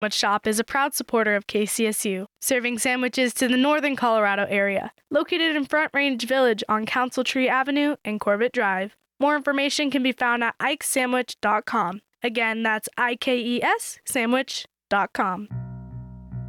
Sandwich Shop is a proud supporter of KCSU, serving sandwiches to the northern Colorado area, located in Front Range Village on Council Tree Avenue and Corbett Drive. More information can be found at ikesandwich.com. Again, that's IKES sandwich.com.